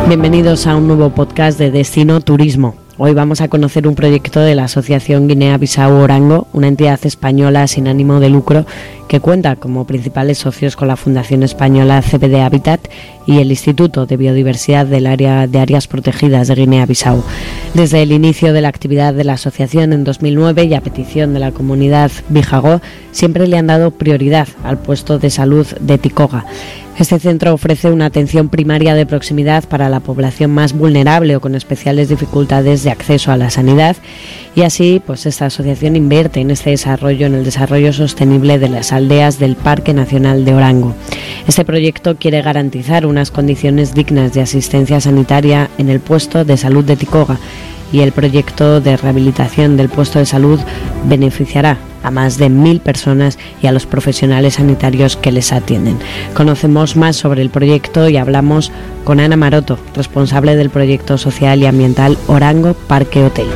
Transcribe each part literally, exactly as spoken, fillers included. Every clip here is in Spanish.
Bienvenidos a un nuevo podcast de Destino Turismo. Hoy vamos a conocer un proyecto de la Asociación Guinea-Bissau Orango, una entidad española sin ánimo de lucro que cuenta como principales socios con la Fundación Española C B D Habitat y el Instituto de Biodiversidad del Área de Áreas Protegidas de Guinea-Bissau. Desde el inicio de la actividad de la asociación en dos mil nueve y a petición de la comunidad Bijagó, siempre le han dado prioridad al puesto de salud de Tikoga. Este centro ofrece una atención primaria de proximidad para la población más vulnerable o con especiales dificultades de acceso a la sanidad, y así pues esta asociación invierte en este desarrollo, en el desarrollo sostenible de las aldeas del Parque Nacional de Orango. Este proyecto quiere garantizar unas condiciones dignas de asistencia sanitaria en el puesto de salud de Tikoga, y el proyecto de rehabilitación del puesto de salud beneficiará a más de mil personas y a los profesionales sanitarios que les atienden. Conocemos más sobre el proyecto y hablamos con Ana Maroto, responsable del proyecto social y ambiental Orango Parque Hotel.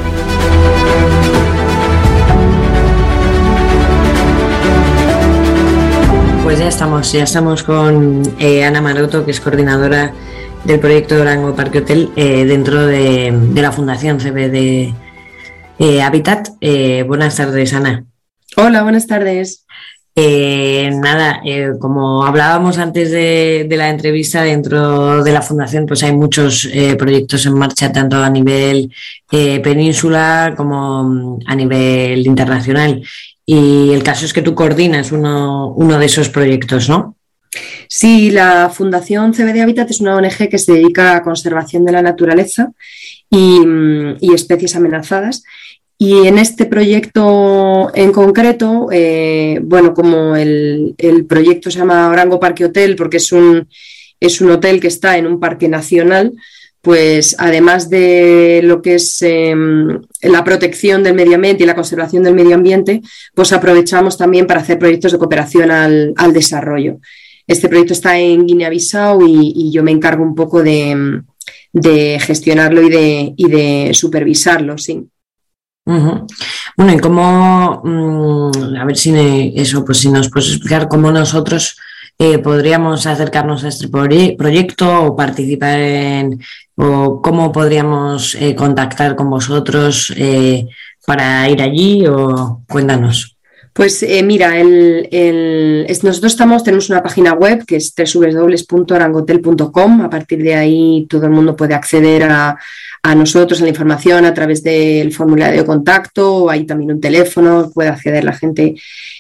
Pues ya estamos, ya estamos con eh, Ana Maroto, que es coordinadora del proyecto de Orango Parque Hotel eh, dentro de, de la Fundación C B D eh, Habitat. Eh, buenas tardes, Ana. Hola, buenas tardes. Eh, nada, eh, como hablábamos antes de, de la entrevista, dentro de la Fundación pues hay muchos eh, proyectos en marcha, tanto a nivel eh, península como a nivel internacional. Y el caso es que tú coordinas uno, uno de esos proyectos, ¿no? Sí, la Fundación C B D Habitat es una O N Ge que se dedica a conservación de la naturaleza y, y especies amenazadas. Y en este proyecto en concreto, eh, bueno, como el, el proyecto se llama Orango Parque Hotel porque es un, es un hotel que está en un parque nacional, pues además de lo que es eh, la protección del medio ambiente y la conservación del medio ambiente, pues aprovechamos también para hacer proyectos de cooperación al, al desarrollo. Este proyecto está en Guinea-Bissau y, y yo me encargo un poco de, de gestionarlo y de, y de supervisarlo, sí. Uh-huh. Bueno, y cómo, mmm, a ver si me, eso, pues si nos puedes explicar cómo nosotros eh, podríamos acercarnos a este proye- proyecto o participar en, o cómo podríamos eh, contactar con vosotros eh, para ir allí, o cuéntanos. Pues eh, mira, el, el, es, nosotros estamos, tenemos una página web que es doble u doble u doble u punto orangohotel punto com. A partir de ahí todo el mundo puede acceder a, a nosotros, a la información a través del formulario de contacto. Hay también un teléfono, puede acceder la gente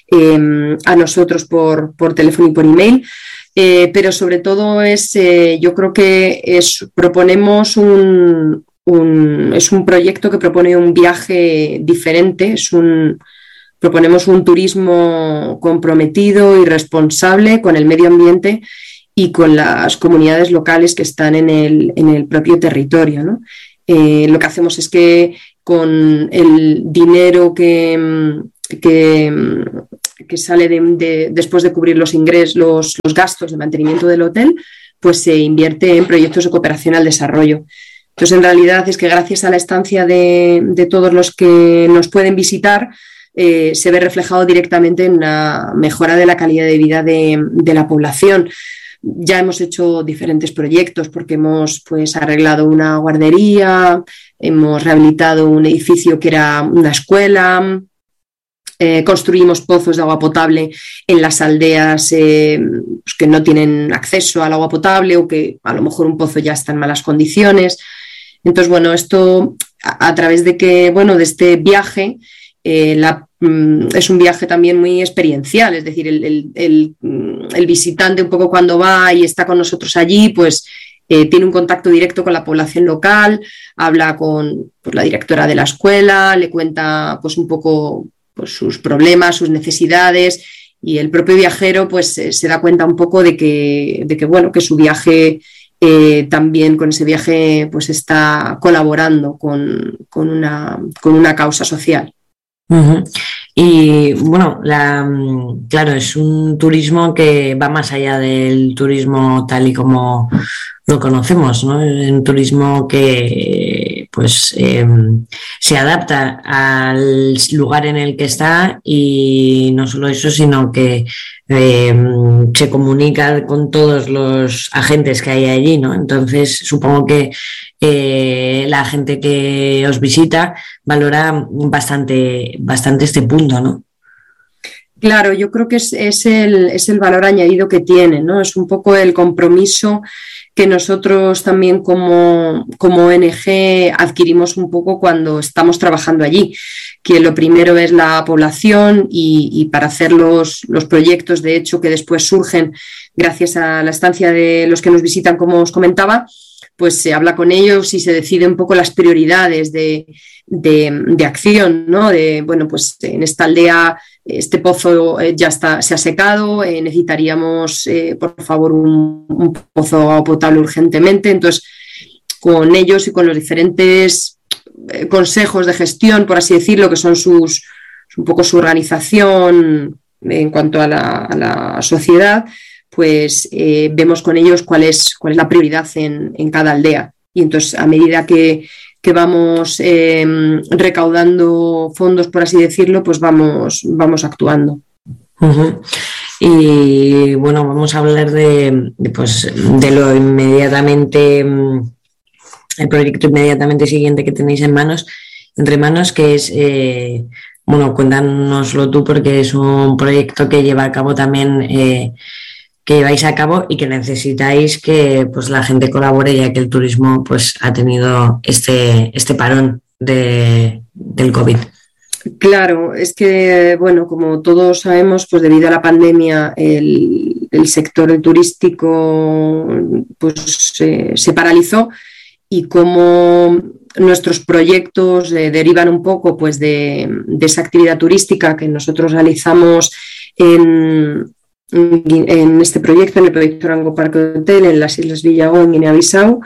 eh, a nosotros por, por teléfono y por email. Eh, pero sobre todo es, eh, yo creo que es, proponemos un, un, es un proyecto que propone un viaje diferente, es un... Proponemos un turismo comprometido y responsable con el medio ambiente y con las comunidades locales que están en el, en el propio territorio, ¿no? Eh, lo que hacemos es que con el dinero que, que, que sale de, de, después de cubrir los ingresos, los, los gastos de mantenimiento del hotel, pues se invierte en proyectos de cooperación al desarrollo. Entonces, en realidad es que gracias a la estancia de, de todos los que nos pueden visitar, Eh, se ve reflejado directamente en una mejora de la calidad de vida de, de la población. Ya hemos hecho diferentes proyectos porque hemos pues, arreglado una guardería, hemos rehabilitado un edificio que era una escuela, eh, construimos pozos de agua potable en las aldeas eh, pues que no tienen acceso al agua potable o que a lo mejor un pozo ya está en malas condiciones. Entonces, bueno, esto a, a través de que, bueno, de este viaje, Eh, la, mm, es un viaje también muy experiencial, es decir, el, el, el, el visitante un poco cuando va y está con nosotros allí, pues eh, tiene un contacto directo con la población local, habla con pues, la directora de la escuela, le cuenta pues un poco pues, sus problemas, sus necesidades, y el propio viajero pues eh, se da cuenta un poco de que, de que, bueno, que su viaje eh, también con ese viaje pues está colaborando con, con, una, con una causa social. Uh-huh. Y bueno, la, claro, es un turismo que va más allá del turismo tal y como lo conocemos, ¿no? Es un turismo que pues eh, se adapta al lugar en el que está, y no solo eso, sino que eh, se comunica con todos los agentes que hay allí, ¿no? Entonces supongo que eh, la gente que os visita valora bastante, bastante este punto, ¿no? Claro, yo creo que es, es, el, es el valor añadido que tiene, ¿no? Es un poco el compromiso que nosotros también como, como O N G adquirimos un poco cuando estamos trabajando allí, que lo primero es la población y, y para hacer los, los proyectos, de hecho, que después surgen gracias a la estancia de los que nos visitan, como os comentaba, pues se habla con ellos y se decide un poco las prioridades de, de, de acción, ¿no? De, bueno, pues en esta aldea este pozo ya está, se ha secado, eh, necesitaríamos, eh, por favor, un, un pozo potable urgentemente. Entonces, con ellos y con los diferentes eh, consejos de gestión, por así decirlo, que son sus, un poco su organización en cuanto a la, a la sociedad, pues eh, vemos con ellos cuál es, cuál es la prioridad en, en cada aldea. Y entonces, a medida que, que vamos eh, recaudando fondos, por así decirlo, pues vamos, vamos actuando. Uh-huh. Y bueno, vamos a hablar de, de, pues, de lo inmediatamente, el proyecto inmediatamente siguiente que tenéis en manos, entre manos, que es, eh, bueno, cuéntanoslo tú, porque es un proyecto que lleva a cabo también... Eh, que lleváis a cabo y que necesitáis que pues la gente colabore, ya que el turismo pues ha tenido este, este parón de, del COVID. Claro, es que, bueno, como todos sabemos, pues debido a la pandemia el, el sector turístico pues eh, se paralizó, y como nuestros proyectos eh, derivan un poco pues de, de esa actividad turística que nosotros realizamos en en este proyecto, en el proyecto Orango Parque Hotel, en las Islas Villagó, en Guinea-Bissau,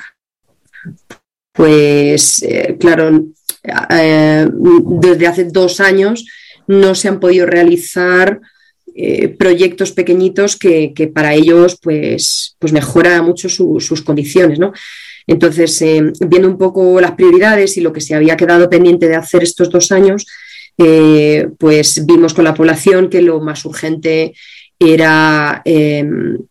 pues eh, claro, eh, desde hace dos años no se han podido realizar eh, proyectos pequeñitos que, que para ellos pues, pues mejora mucho su, sus condiciones, ¿no? Entonces, eh, viendo un poco las prioridades y lo que se había quedado pendiente de hacer estos dos años, eh, pues vimos con la población que lo más urgente era eh,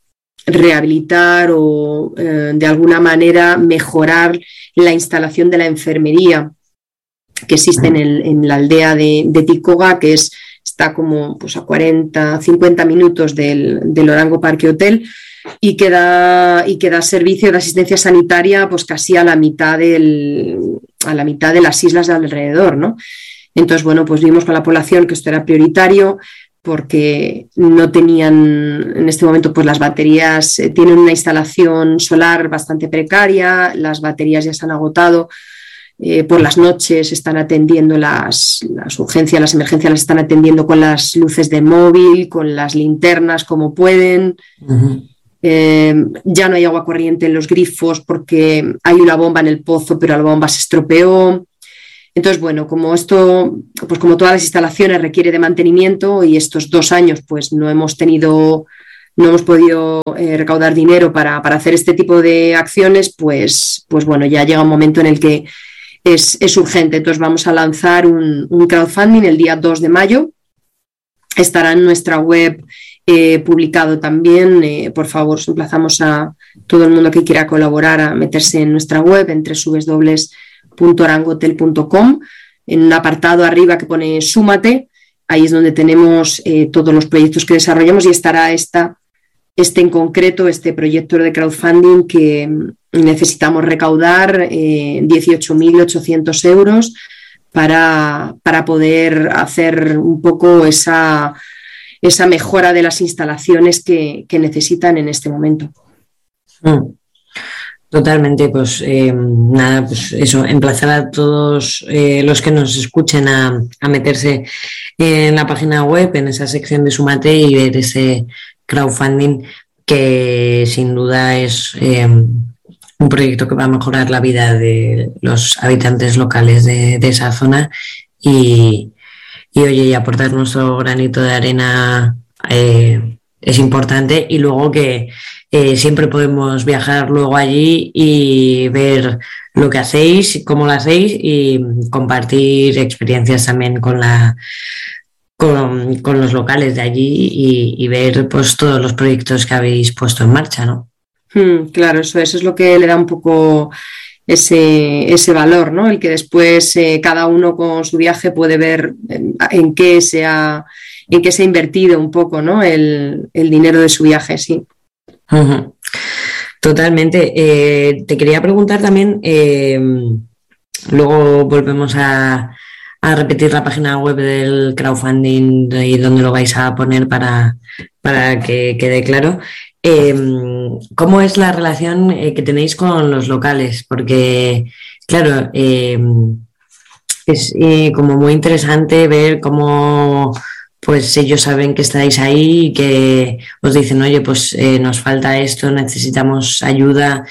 rehabilitar o eh, de alguna manera mejorar la instalación de la enfermería que existe en, el, en la aldea de, de Tikoga, que es, está como pues, a cuarenta, cincuenta minutos del, del Orango Parque Hotel, y que da, y que da servicio de asistencia sanitaria pues casi a la mitad del, a la mitad de las islas de alrededor, ¿no? Entonces, bueno, pues vimos con la población que esto era prioritario, porque no tenían en este momento, pues las baterías eh, tienen una instalación solar bastante precaria, las baterías ya se han agotado, eh, por las noches están atendiendo las, las urgencias, las emergencias las están atendiendo con las luces de móvil, con las linternas como pueden. Uh-huh. Eh, ya no hay agua corriente en los grifos porque hay una bomba en el pozo, pero la bomba se estropeó. Entonces, bueno, como esto, pues como todas las instalaciones requiere de mantenimiento, y estos dos años pues no hemos tenido, no hemos podido eh, recaudar dinero para, para hacer este tipo de acciones, pues, pues bueno, ya llega un momento en el que es, es urgente. Entonces vamos a lanzar un, un crowdfunding el día dos de mayo. Estará en nuestra web eh, publicado también. Eh, por favor, os emplazamos a todo el mundo que quiera colaborar a meterse en nuestra web en doble u doble u doble u punto orangotel punto com. En un apartado arriba que pone Súmate, ahí es donde tenemos eh, todos los proyectos que desarrollamos, y estará esta, este en concreto, este proyecto de crowdfunding que necesitamos recaudar eh, dieciocho mil ochocientos euros para, para poder hacer un poco esa, esa mejora de las instalaciones que, que necesitan en este momento. Mm. Totalmente, pues eh, nada, pues eso, emplazar a todos eh, los que nos escuchen a, a meterse en la página web, en esa sección de Súmate, y ver ese crowdfunding que sin duda es eh, un proyecto que va a mejorar la vida de los habitantes locales de, de esa zona, y, y oye, y aportar nuestro granito de arena eh, es importante, y luego que eh, siempre podemos viajar luego allí y ver lo que hacéis, cómo lo hacéis y compartir experiencias también con la con, con los locales de allí y, y ver pues todos los proyectos que habéis puesto en marcha, ¿no? Mm, claro, eso, eso es lo que le da un poco ese, ese valor, ¿no? El que después eh, cada uno con su viaje puede ver en, en qué se ha, en qué se ha invertido un poco, ¿no? El, el dinero de su viaje, sí. Uh-huh. Totalmente. Eh, te quería preguntar también, eh, luego volvemos a, a repetir la página web del crowdfunding y dónde lo vais a poner para, para que quede claro. Eh, ¿Cómo es la relación eh, que tenéis con los locales? Porque, claro, eh, es eh, como muy interesante ver cómo pues ellos saben que estáis ahí y que os dicen, oye, pues eh, nos falta esto, necesitamos ayuda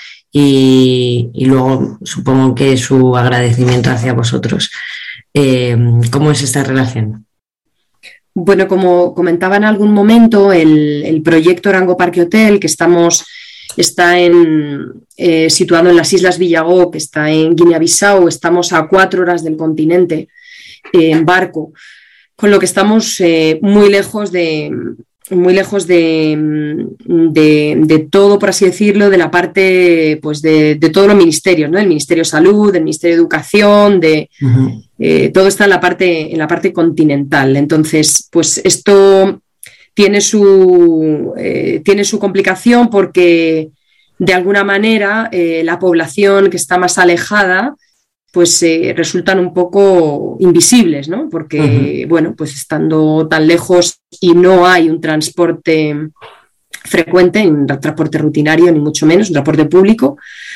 y, y luego supongo que su agradecimiento hacia vosotros. Eh, ¿Cómo es esta relación? Bueno, como comentaba en algún momento, el, el proyecto Orango Parque Hotel, que estamos, está en, eh, situado en las Islas Villagó, que está en Guinea-Bissau, estamos a cuatro horas del continente eh, en barco, con lo que estamos eh, muy lejos de, muy lejos de, de, de todo, por así decirlo, de la parte pues de, de todos los ministerios, ¿no? Del Ministerio de Salud, del Ministerio de Educación, de... Uh-huh. Eh, todo está en la parte, en la parte continental. Entonces, pues esto tiene su, eh, tiene su complicación porque de alguna manera eh, la población que está más alejada pues eh, resultan un poco invisibles, ¿no? Porque, uh-huh. bueno, pues estando tan lejos y no hay un transporte frecuente, un transporte rutinario, ni mucho menos, un transporte público,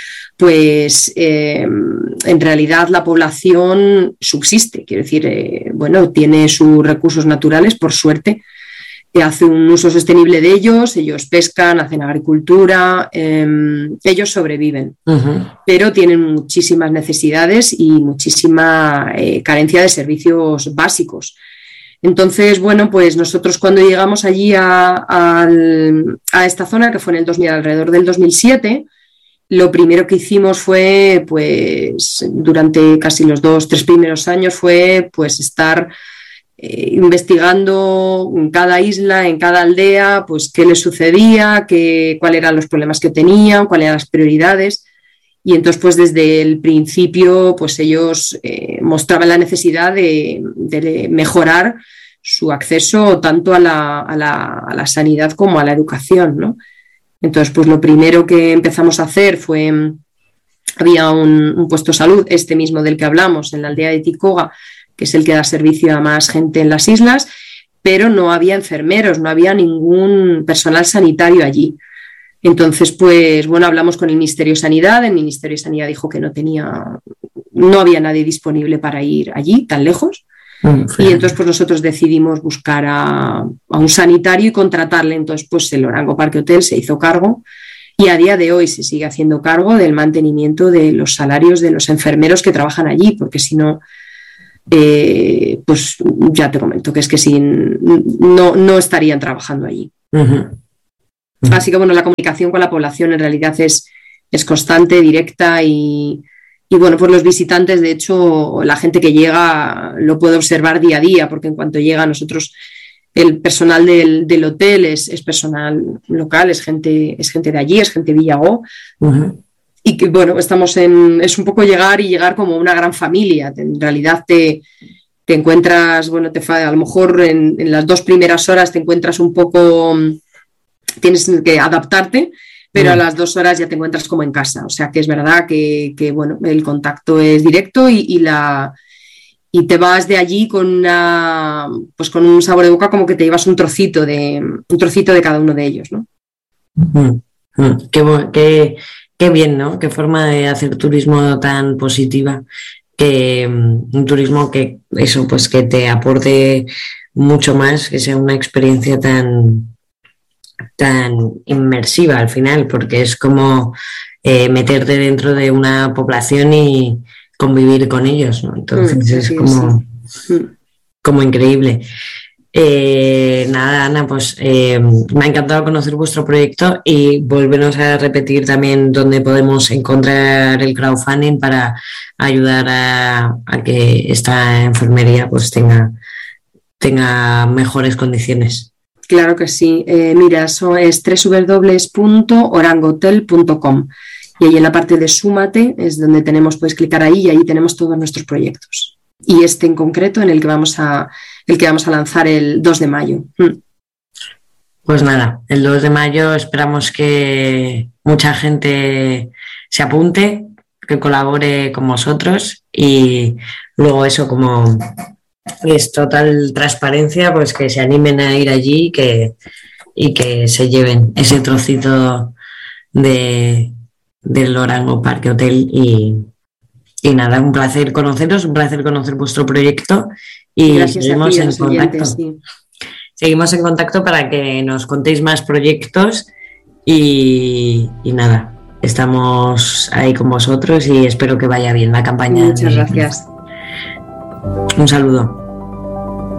pues eh, en realidad la población subsiste, quiero decir, eh, bueno, tiene sus recursos naturales, por suerte, eh, hace un uso sostenible de ellos, ellos pescan, hacen agricultura, eh, ellos sobreviven, uh-huh. pero tienen muchísimas necesidades y muchísima eh, carencia de servicios básicos. Entonces, bueno, pues nosotros cuando llegamos allí a, a, a esta zona, que fue en el dos mil, alrededor del dos mil siete, lo primero que hicimos fue, pues, durante casi los dos, tres primeros años, fue, pues, estar eh, investigando en cada isla, en cada aldea, pues, qué les sucedía, qué, cuáles eran los problemas que tenían, cuáles eran las prioridades. Y entonces, pues, desde el principio, pues, ellos eh, mostraban la necesidad de, de mejorar su acceso tanto a la, a la, a la sanidad como a la educación, ¿no? Entonces, pues lo primero que empezamos a hacer fue, había un, un puesto de salud, este mismo del que hablamos, en la aldea de Tikoga, que es el que da servicio a más gente en las islas, pero no había enfermeros, no había ningún personal sanitario allí. Entonces, pues bueno, hablamos con el Ministerio de Sanidad, el Ministerio de Sanidad dijo que no tenía, no había nadie disponible para ir allí, tan lejos. Y entonces pues nosotros decidimos buscar a, a un sanitario y contratarle. Entonces pues el Orango Parque Hotel se hizo cargo y a día de hoy se sigue haciendo cargo del mantenimiento de los salarios de los enfermeros que trabajan allí, porque si no, eh, pues ya te comento que es que sin, no, no estarían trabajando allí. Uh-huh. Uh-huh. Así que bueno, la comunicación con la población en realidad es, es constante, directa y... Y bueno, pues los visitantes, de hecho, la gente que llega lo puede observar día a día, porque en cuanto llega nosotros, el personal del, del hotel es, es personal local, es gente, es gente de allí, es gente de Villagó. Uh-huh. Y que bueno, estamos en, es un poco llegar y llegar como una gran familia. En realidad te, te encuentras, bueno, te, a lo mejor en, en las dos primeras horas te encuentras un poco, tienes que adaptarte, pero a las dos horas ya te encuentras como en casa. O sea que es verdad que, que bueno, el contacto es directo y, y, la, y te vas de allí con, una, pues con un sabor de boca como que te llevas un trocito de, un trocito de cada uno de ellos, ¿no? Mm, mm, qué, qué, qué bien, ¿no? Qué forma de hacer turismo tan positiva. Que um, un turismo que eso, pues que te aporte mucho más, que sea una experiencia tan... tan inmersiva al final, porque es como eh, meterte dentro de una población y convivir con ellos, ¿no? Entonces mm, es sí, como, sí. como increíble. Eh, nada, Ana, pues eh, me ha encantado conocer vuestro proyecto y volvernos a repetir también dónde podemos encontrar el crowdfunding para ayudar a, a que esta enfermería pues tenga, tenga mejores condiciones. Claro que sí. Eh, mira, eso es doble u doble u doble u punto orangotel punto com y ahí en la parte de Súmate es donde tenemos, puedes clicar ahí y ahí tenemos todos nuestros proyectos. Y este en concreto en el que vamos a, el que vamos a lanzar el dos de mayo. Mm. Pues nada, el dos de mayo esperamos que mucha gente se apunte, que colabore con vosotros y luego eso, como es total transparencia, pues que se animen a ir allí que, y que se lleven ese trocito de, del Orango Parque Hotel y, y nada, un placer conoceros, un placer conocer vuestro proyecto y Gracias seguimos a ti, en los contacto. oyentes, sí. Seguimos en contacto para que nos contéis más proyectos y, y nada, estamos ahí con vosotros y espero que vaya bien la campaña. Muchas gracias. Un saludo.